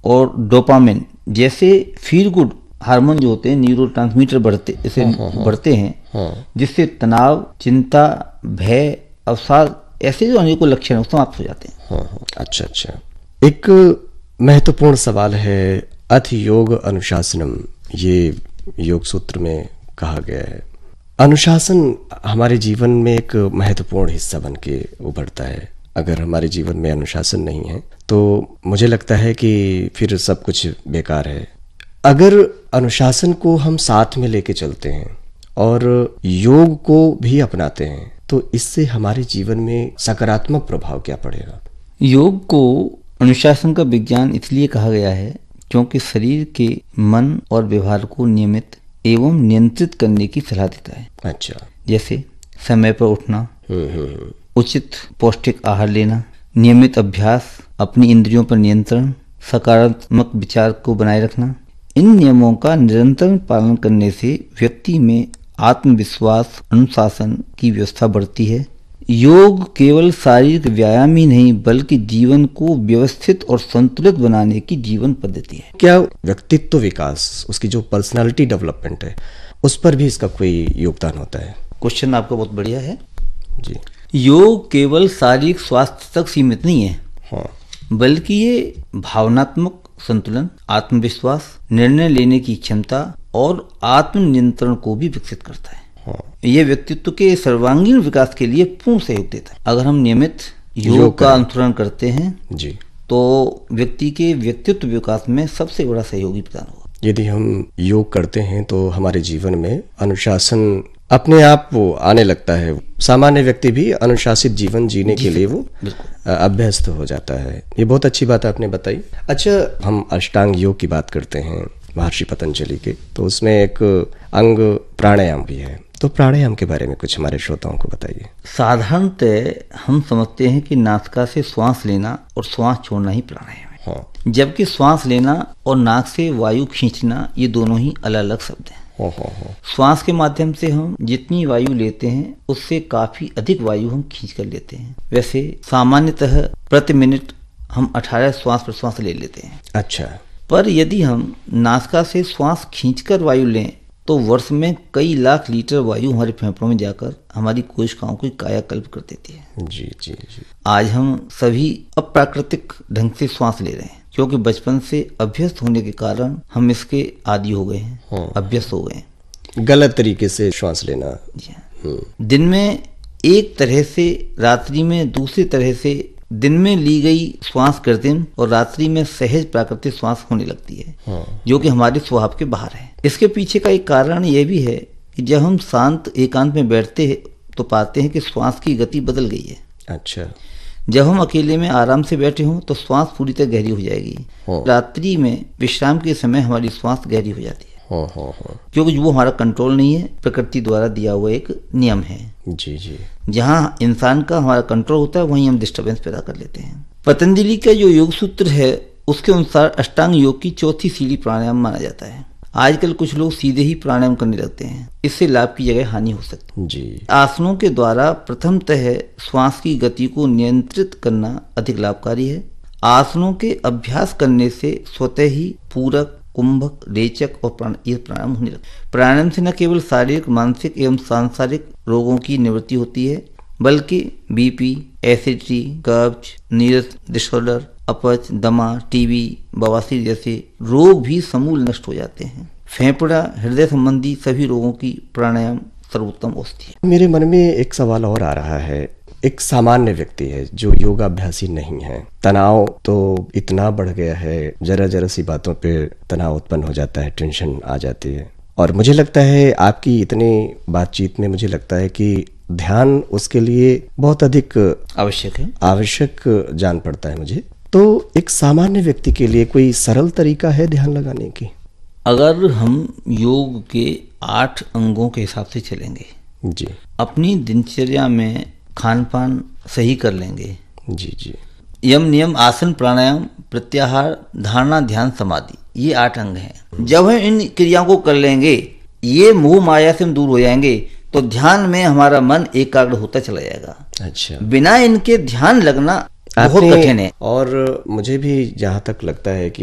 और डोपामिन जैसे feel good hormone जो होते हैं, न्यूरोट्रांसमीटर बढ़ते हैं, जिससे तनाव, चिंता, भय, अवसाद ऐसे जो अनेकों लक्षण है समाप्त हो जाते हैं। अच्छा अच्छा। एक महत्वपूर्ण सवाल है अथ योग अनुशासनम, ये योग सूत्र में कहा गया है। अनुशासन हमारे जीवन में एक महत्वपूर्ण हिस्सा बन के उभरता है। अगर हमारे जीवन में अनुशासन नहीं है तो मुझे लगता है कि फिर सब कुछ बेकार है। अगर अनुशासन को हम साथ में लेके चलते हैं और योग को भी अपनाते हैं तो इससे हमारे जीवन में सकारात्मक प्रभाव क्या पड़ेगा? योग को अनुशासन का विज्ञान इसलिए कहा गया है क्योंकि शरीर के मन और व्यवहार को नियमित एवं नियंत्रित करने की सलाह देता है। अच्छा। जैसे समय पर उठना, उचित पौष्टिक आहार लेना, नियमित अभ्यास, अपनी इंद्रियों पर नियंत्रण, सकारात्मक विचार को बनाए रखना। इन नियमों का निरंतर पालन करने से व्यक्ति में आत्मविश्वास, अनुशासन की व्यवस्था बढ़ती है। योग केवल शारीरिक व्यायाम ही नहीं बल्कि जीवन को व्यवस्थित और संतुलित बनाने की जीवन पद्धति है। क्या व्यक्तित्व विकास, उसकी जो पर्सनालिटी डेवलपमेंट है, उस पर भी इसका कोई योगदान होता है? क्वेश्चन आपका बहुत बढ़िया है जी। योग केवल शारीरिक स्वास्थ्य तक सीमित नहीं है, बल्कि ये भावनात्मक संतुलन, आत्मविश्वास, निर्णय लेने की क्षमता और आत्मनियंत्रण को भी विकसित करता है। यह व्यक्तित्व के सर्वांगीण विकास के लिए पूर्ण सहयोग देता है। अगर हम नियमित योग का अनुसरण करते हैं जी तो व्यक्ति के व्यक्तित्व विकास में सबसे बड़ा सहयोगी प्रदान होगा। यदि हम योग करते हैं तो हमारे जीवन में अनुशासन अपने आप वो आने लगता है। सामान्य व्यक्ति भी अनुशासित जीवन जीने के लिए वो अभ्यस्त हो जाता है। ये बहुत अच्छी बात आपने बताई। अच्छा, हम अष्टांग योग की बात करते हैं महर्षि पतंजलि के, तो उसमें एक अंग प्राणायाम भी है। तो प्राणायाम के बारे में कुछ हमारे श्रोताओं को बताइए। साधारणतः हम समझते हैं कि नासिका से श्वास लेना और श्वास छोड़ना ही प्राणायाम है, जबकि श्वास लेना और नाक से वायु खींचना ये दोनों ही अलग अलग शब्द हैं। श्वास के माध्यम से हम जितनी वायु लेते हैं उससे काफी अधिक वायु हम खींच कर लेते हैं। वैसे सामान्यतः प्रति मिनट हम 18 श्वास प्रश्वास ले लेते हैं। अच्छा। पर यदि हम नासिका से श्वास खींचकर वायु लें तो वर्ष में कई लाख लीटर वायु हमारे फेफड़ों में जाकर हमारी कोशिकाओं को कायाकल्प कर देती है। जी जी जी। आज हम सभी अप्राकृतिक ढंग से श्वास ले रहे हैं क्योंकि बचपन से अभ्यस्त होने के कारण हम इसके आदी हो गए हैं, अभ्यस्त हो गए हैं। गलत तरीके से श्वास लेना। दिन में एक तरह से, रात्रि में दूसरी तरह से। दिन में ली गई श्वास कृत्रिम और रात्रि में सहज प्राकृतिक श्वास होने लगती है, जो कि हमारे स्वभाव के बाहर है। इसके पीछे का एक कारण यह भी है कि जब हम शांत एकांत में बैठते हैं तो पाते हैं कि श्वास की गति बदल गई है। अच्छा। जब हम अकेले में आराम से बैठे हों तो श्वास पूरी तरह गहरी हो जाएगी। रात्रि में विश्राम के समय हमारी श्वास गहरी हो जाती है, क्योंकि वो हमारा कंट्रोल नहीं है, प्रकृति द्वारा दिया हुआ एक नियम है। जी जी। जहाँ इंसान का हमारा कंट्रोल होता है वहीं हम डिस्टर्बेंस पैदा कर लेते हैं। पतंजलि का जो योग सूत्र है उसके अनुसार अष्टांग योग की चौथी सीढ़ी प्राणायाम माना जाता है। आजकल कुछ लोग सीधे ही प्राणायाम करने लगते हैं, इससे लाभ की जगह हानि हो सकती है। जी। आसनों के द्वारा प्रथमतः श्वास की गति को नियंत्रित करना अधिक लाभकारी है। आसनों के अभ्यास करने से स्वतः ही पूरक, कुंभक, रेचक और ये प्राणायाम होने लगते। प्राणायाम से न केवल शारीरिक, मानसिक एवं सांसारिक रोगों की निवृत्ति होती है बल्कि बीपी, एसिडिटी, कब्ज, नीरस डिसऑर्डर, अपच, दमा, टीबी, बवासीर जैसे रोग भी समूल नष्ट हो जाते हैं। फेफड़ा, हृदय संबंधी सभी रोगों की प्राणायाम सर्वोत्तम औषधि है। मेरे मन में एक सवाल और आ रहा है। एक सामान्य व्यक्ति है जो योगाभ्यासी नहीं है, तनाव तो इतना बढ़ गया है, जरा जरा सी बातों पे तनाव उत्पन्न हो जाता है, टेंशन आ जाती है। और मुझे लगता है आपकी इतनी बातचीत में मुझे लगता है कि ध्यान उसके लिए बहुत अधिक आवश्यक जान पड़ता है मुझे। तो एक सामान्य व्यक्ति के लिए कोई सरल तरीका है ध्यान लगाने की? अगर हम योग के 8 अंगों के हिसाब से चलेंगे जी, अपनी दिनचर्या में खान पान सही कर लेंगे जी जी, यम नियम, आसन, प्राणायाम, प्रत्याहार, धारणा, ध्यान, समाधि, ये 8 अंग हैं। जब हम इन क्रियाओं को कर लेंगे, ये मोह माया से हम दूर हो जाएंगे, तो ध्यान में हमारा मन एकाग्र होता चला जाएगा। अच्छा। बिना इनके ध्यान लगना बहुत कठिन है। और मुझे भी जहाँ तक लगता है कि